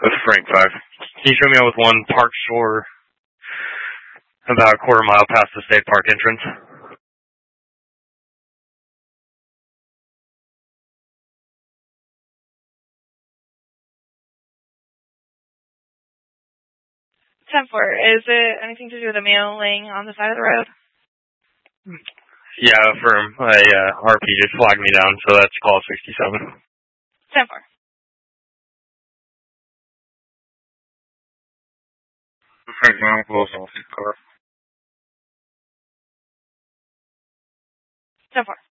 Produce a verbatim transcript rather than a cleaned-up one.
With Frank five. Can you show me out with one Park Shore about a quarter mile past the state park entrance? ten four. Is it anything to do with a male laying on the side of the road? Yeah, affirm. A uh, R P just flagged me down, so that's call sixty-seven. ten four. Frank nine, close off the car. ten four.